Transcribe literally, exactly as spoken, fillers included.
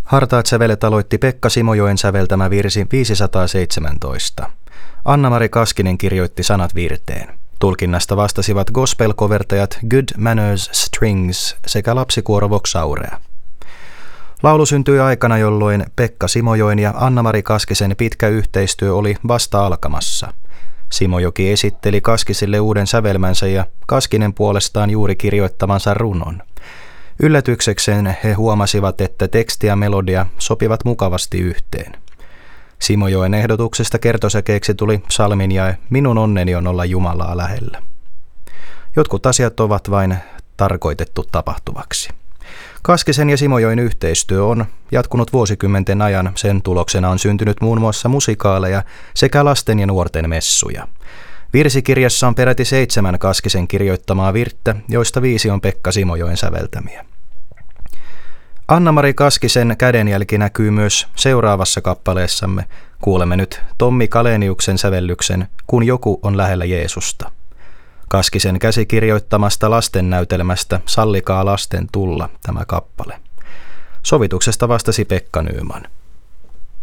Hartaat sävelet aloitti Pekka Simojoen säveltämä virsi viisisataaseitsemäntoista. Anna-Mari Kaskinen kirjoitti sanat virteen. Tulkinnasta vastasivat gospel-kovertajat Good Manners Strings sekä lapsikuoro Vox Aurea. Laulu syntyi aikana, jolloin Pekka Simojoen ja Anna-Mari Kaskisen pitkä yhteistyö oli vasta alkamassa. Simojoki esitteli Kaskisille uuden sävelmänsä ja Kaskinen puolestaan juuri kirjoittamansa runon. Yllätyksekseen he huomasivat, että teksti ja melodia sopivat mukavasti yhteen. Simojoen ehdotuksesta kertosäkeeksi tuli psalminjae Minun onneni on olla Jumalaa lähellä. Jotkut asiat ovat vain tarkoitettu tapahtuvaksi. Kaskisen ja Simojoen yhteistyö on jatkunut vuosikymmenten ajan. Sen tuloksena on syntynyt muun muassa musikaaleja sekä lasten ja nuorten messuja. Virsikirjassa on peräti seitsemän Kaskisen kirjoittamaa virttä, joista viisi on Pekka Simojoen säveltämiä. Anna-Mari Kaskisen kädenjälki näkyy myös seuraavassa kappaleessamme. Kuulemme nyt Tommi Kaleniuksen sävellyksen Kun joku on lähellä Jeesusta. Kaskisen käsikirjoittamasta lastennäytelmästä Sallikaa lasten tulla tämä kappale. Sovituksesta vastasi Pekka Nyman.